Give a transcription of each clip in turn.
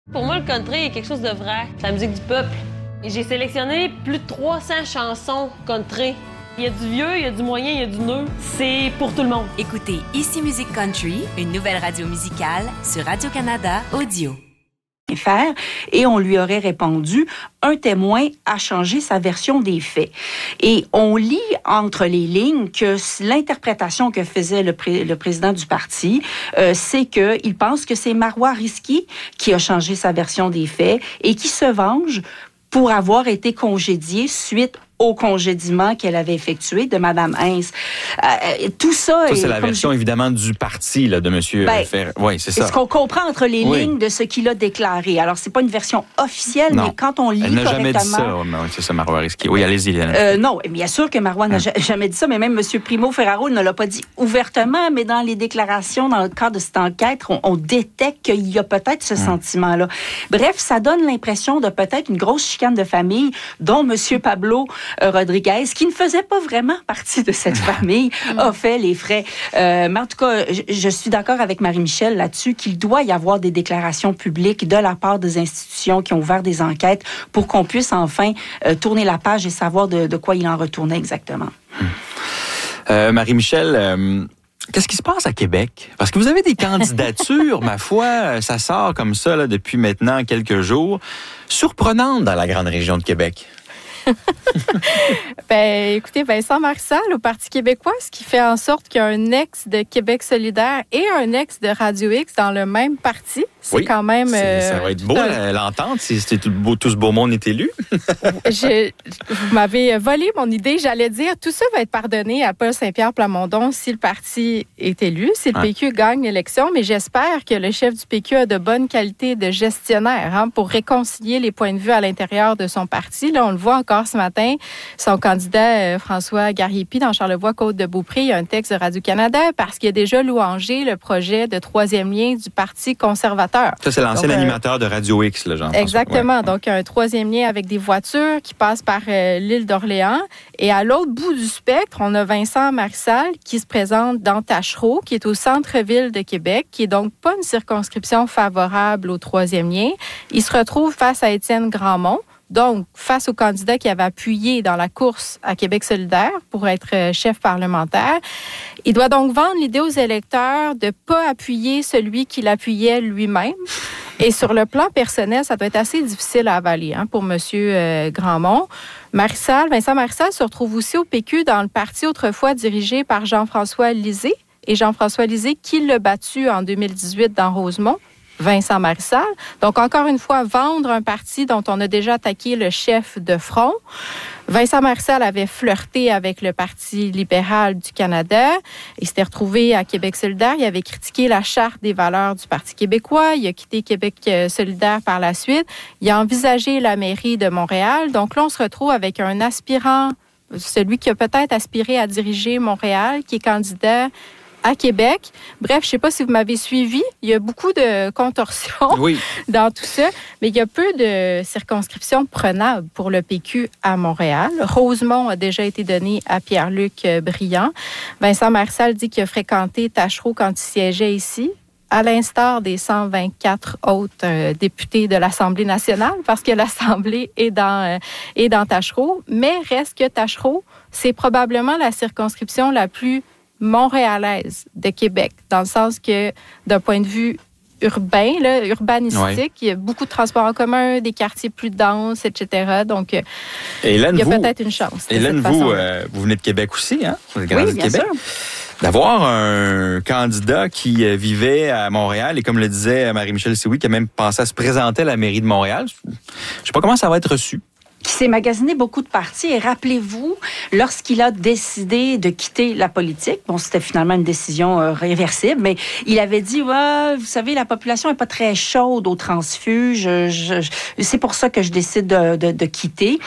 Pour moi, le country est quelque chose de vrai. C'est la musique du peuple. Et j'ai sélectionné plus de 300 chansons country. Il y a du vieux, il y a du moyen, il y a du neuf. C'est pour tout le monde. Écoutez Ici Musique Country, une nouvelle radio musicale sur Radio-Canada Audio. Faire, et on lui aurait répondu un témoin a changé sa version des faits. Et on lit entre les lignes que l'interprétation que faisait le président du parti, c'est qu'il pense que c'est Marois Risky qui a changé sa version des faits et qui se venge pour avoir été congédié suite au congédiement qu'elle avait effectué de Mme Heinz. Tout ça... c'est la version, évidemment, du parti là, de M. Ferré. Oui, c'est ça. C'est ce qu'on comprend entre les lignes de ce qu'il a déclaré. Alors, c'est pas une version officielle, mais quand on lit correctement... Elle n'a jamais dit ça. Oui, c'est ça, Marois Risky. Oui, allez-y, non, bien sûr que Marois n'a jamais dit ça, mais même M. Primo Ferraro ne l'a pas dit ouvertement, mais dans les déclarations, dans le cadre de cette enquête, on détecte qu'il y a peut-être ce sentiment-là. Bref, ça donne l'impression de peut-être une grosse chicane de famille, dont M. Pablo Rodriguez, qui ne faisait pas vraiment partie de cette famille, a fait les frais. Mais en tout cas, je suis d'accord avec Marie-Michel là-dessus qu'il doit y avoir des déclarations publiques de la part des institutions qui ont ouvert des enquêtes pour qu'on puisse enfin tourner la page et savoir de quoi il en retournait exactement. Marie-Michel, qu'est-ce qui se passe à Québec? Parce que vous avez des candidatures, ma foi, ça sort comme ça là, depuis maintenant quelques jours, surprenantes dans la grande région de Québec. Écoutez, Vincent Marissal au Parti québécois, ce qui fait en sorte qu'il y a un ex de Québec solidaire et un ex de Radio X dans le même parti. C'est quand même... ça va être beau l'entente si tout ce beau monde est élu. Vous m'avez volé mon idée. J'allais dire, tout ça va être pardonné à Paul Saint-Pierre Plamondon si le parti est élu, si le PQ gagne l'élection, mais j'espère que le chef du PQ a de bonnes qualités de gestionnaire pour réconcilier les points de vue à l'intérieur de son parti. Là, on le voit encore ce matin, son candidat François Gariepi dans Charlevoix-Côte-de-Beaupré, il y a un texte de Radio-Canada parce qu'il a déjà louangé le projet de troisième lien du Parti conservateur. Ça, c'est l'ancien animateur de Radio X, là, Jean-François. Exactement. Ouais. Donc, un troisième lien avec des voitures qui passent par l'île d'Orléans. Et à l'autre bout du spectre, on a Vincent Marissal qui se présente dans Taschereau, qui est au centre-ville de Québec, qui est donc pas une circonscription favorable au troisième lien. Il se retrouve face à Étienne Grandmont. Donc, face au candidat qui avait appuyé dans la course à Québec solidaire pour être chef parlementaire, il doit donc vendre l'idée aux électeurs de ne pas appuyer celui qui l'appuyait lui-même. Et sur le plan personnel, ça doit être assez difficile à avaler pour M. Grandmont. Vincent Marissal se retrouve aussi au PQ dans le parti autrefois dirigé par Jean-François Lisée. Et Jean-François Lisée qui l'a battu en 2018 dans Rosemont. Vincent Marissal. Donc, encore une fois, vendre un parti dont on a déjà attaqué le chef de front. Vincent Marissal avait flirté avec le Parti libéral du Canada. Il s'était retrouvé à Québec solidaire. Il avait critiqué la charte des valeurs du Parti québécois. Il a quitté Québec solidaire par la suite. Il a envisagé la mairie de Montréal. Donc là, on se retrouve avec un aspirant, celui qui a peut-être aspiré à diriger Montréal, qui est candidat à Québec. Bref, je ne sais pas si vous m'avez suivi. Il y a beaucoup de contorsions dans tout ça, mais il y a peu de circonscriptions prenables pour le PQ à Montréal. Rosemont a déjà été donné à Pierre-Luc Briand. Vincent Marissal dit qu'il a fréquenté Taschereau quand il siégeait ici, à l'instar des 124 autres députés de l'Assemblée nationale, parce que l'Assemblée est dans Taschereau. Mais reste que Taschereau, c'est probablement la circonscription la plus montréalaise de Québec, dans le sens que, d'un point de vue urbain, urbanistique, il y a beaucoup de transports en commun, des quartiers plus denses, etc. Donc, Hélène, il y a peut-être une chance. Hélène, vous venez de Québec aussi, hein? Vous êtes grandi de Québec. Sûr. D'avoir un candidat qui vivait à Montréal et, comme le disait Marie-Michel Sioui, qui a même pensé à se présenter à la mairie de Montréal, je ne sais pas comment ça va être reçu. Qui s'est magasiné beaucoup de partis. Et rappelez-vous, lorsqu'il a décidé de quitter la politique, bon, c'était finalement une décision réversible, mais il avait dit, vous savez, la population n'est pas très chaude aux transfuges. C'est pour ça que je décide de quitter.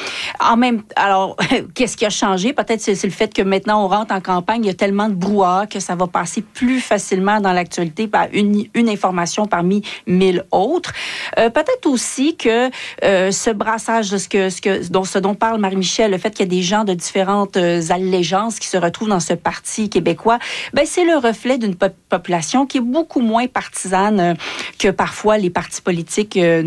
Alors, qu'est-ce qui a changé? Peut-être c'est le fait que maintenant, on rentre en campagne, il y a tellement de brouhaha que ça va passer plus facilement dans l'actualité par une information parmi 1000 autres. Peut-être aussi que ce brassage de ce dont parle Marie-Michel, le fait qu'il y a des gens de différentes allégeances qui se retrouvent dans ce parti québécois, c'est le reflet d'une population qui est beaucoup moins partisane que parfois les partis politiques